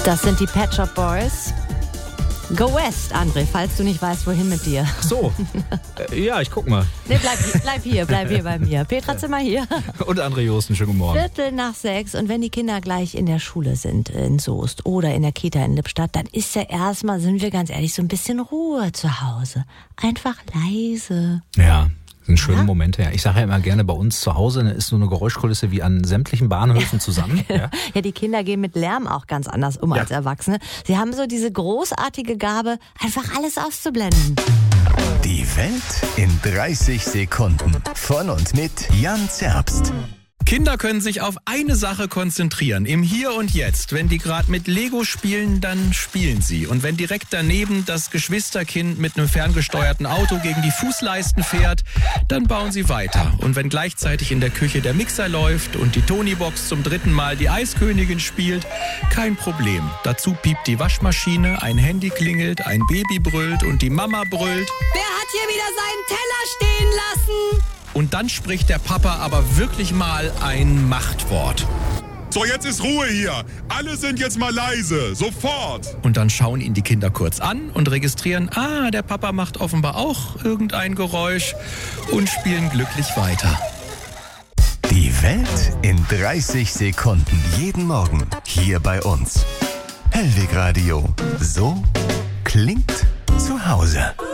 Das sind die Pet Shop Boys. Go West, André, falls du nicht weißt, wohin mit dir. So, ja, ich guck mal. Nee, bleib hier bei mir. Petra Zimmer hier. Und André Josten, schönen guten Morgen. 5:45 und wenn die Kinder gleich in der Schule sind in Soest oder in der Kita in Lippstadt, dann ist ja erstmal, sind wir ganz ehrlich, so ein bisschen Ruhe zu Hause. Einfach leise. Ja. Sind schöne Momente, ja. Ich sage ja immer gerne, bei uns zu Hause ist so eine Geräuschkulisse wie an sämtlichen Bahnhöfen zusammen. Ja, ja, die Kinder gehen mit Lärm auch ganz anders um als Erwachsene. Sie haben so diese großartige Gabe, einfach alles auszublenden. Die Welt in 30 Sekunden. Von und mit Jan Zerbst. Kinder können sich auf eine Sache konzentrieren, im Hier und Jetzt. Wenn die gerade mit Lego spielen, dann spielen sie. Und wenn direkt daneben das Geschwisterkind mit einem ferngesteuerten Auto gegen die Fußleisten fährt, dann bauen sie weiter. Und wenn gleichzeitig in der Küche der Mixer läuft und die Tonybox zum 3. Mal die Eiskönigin spielt, kein Problem. Dazu piept die Waschmaschine, ein Handy klingelt, ein Baby brüllt und die Mama brüllt. Wer hat hier wieder seinen Teller stehen lassen? Und dann spricht der Papa aber wirklich mal ein Machtwort. So, jetzt ist Ruhe hier. Alle sind jetzt mal leise. Sofort. Und dann schauen ihn die Kinder kurz an und registrieren, der Papa macht offenbar auch irgendein Geräusch und spielen glücklich weiter. Die Welt in 30 Sekunden. Jeden Morgen hier bei uns. Hellweg Radio. So klingt zu Hause.